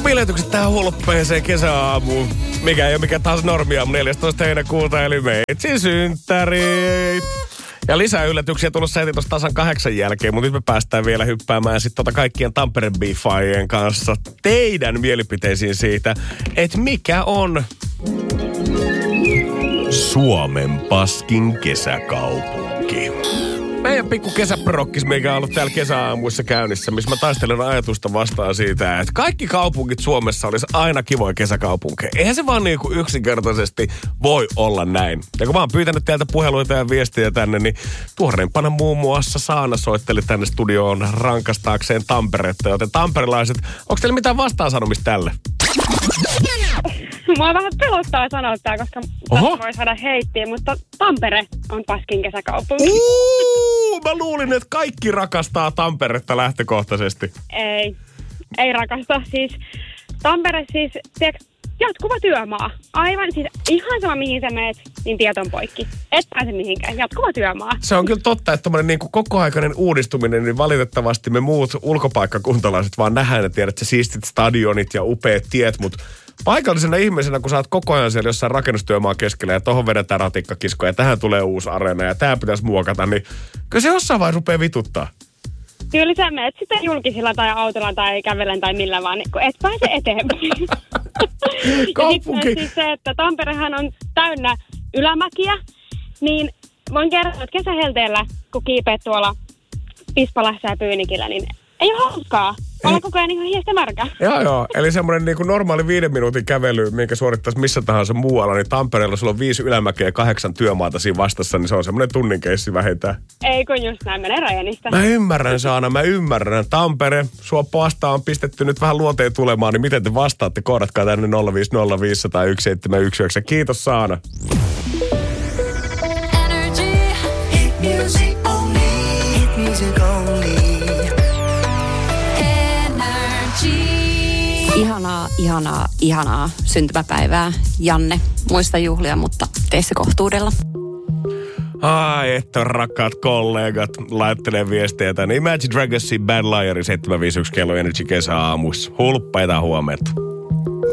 biletykset tähän hulppeeseen kesäaamuun. Mikä ei ole mikään taas normiaamu 14. heinäkuuta, eli meitsin synttärit. Ja lisää yllätyksiä tulossa heti tuossa tasan 8 jälkeen, mutta nyt me päästään vielä hyppäämään sitten kaikkien Tampereen bifaajien kanssa teidän mielipiteisiin siitä, että mikä on Suomen paskin kesäkaupunki. Meidän pikku kesäprokkis, mikä on ollut täällä kesäaamuissa käynnissä, missä mä taistelen ajatusta vastaan siitä, että kaikki kaupungit Suomessa olisi aina kivoja kesäkaupunkeja. Eihän se vaan niinku yksinkertaisesti voi olla näin. Ja kun mä oon pyytänyt teiltä puheluita ja viestiä tänne, niin tuoreimpana muun muassa Saana soitteli tänne studioon rankastaakseen Tamperetta. Joten tamperelaiset, onko teillä mitään vastaansanomista tälle? Mua vähän pelottaa sanoa tää, koska tästä voi saada heittiä, mutta Tampere on paskin kesäkaupunki. Mä luulin, että kaikki rakastaa Tamperetta lähtökohtaisesti. Ei rakasta. Siis Tampere siis, tiedätkö, jatkuva työmaa. Aivan siis ihan sama mihin sä meet, niin tiet on poikki. Et pääse mihinkään. Jatkuva työmaa. Se on kyllä totta, että tommoinen niin kokoaikainen uudistuminen, niin valitettavasti me muut ulkopaikkakuntalaiset vaan nähdään ja tiedät, että siistit stadionit ja upeat tiet, mutta paikallisena ihmisenä, kun sä oot koko ajan siellä jossain rakennustyömaan keskellä ja tohon vedetään ratikkakiskoja ja tähän tulee uusi areena ja tää pitäisi muokata, niin kyllä se jossain vaiheessa rupeaa vituttaa. Kyllä sä menet sitten julkisilla tai autolla tai kävellen tai millä vaan, kun et pääse eteenpäin. Kaupunki. Ja siis se, että Tamperehan on täynnä ylämäkiä, niin voin kertoa, että kesähelteellä, kun kiipeät tuolla Pispalassa ja Pyynikillä, niin ei ole hauskaa. Olla koko ajan ihan hiestä märkä. Joo. Eli semmoinen niin kuin normaali 5 minuutin kävely, minkä suorittaisi missä tahansa muualla, niin Tampereella sulla on 5 ylämäkeä ja 8 työmaata siinä vastassa, niin se on semmoinen tunnin keissi vähintään. Ei kun just näin, menee rajanista. Mä ymmärrän, Saana, mä ymmärrän. Tampere, sua vastaan on pistetty nyt vähän luonteen tulemaan, niin miten te vastaatte? Kohdatkaa tänne 050501719. Kiitos, Saana. Energy, hit music only, hit music only. Ihanaa syntymäpäivää, Janne. Muista juhlia, mutta tee se kohtuudella. Ai, että rakkaat kollegat laittelee viestejä tänne. Imagine Dragonsin Bad Liarin 751 kello Energy kesäaamuissa. Hulppeita huomenta.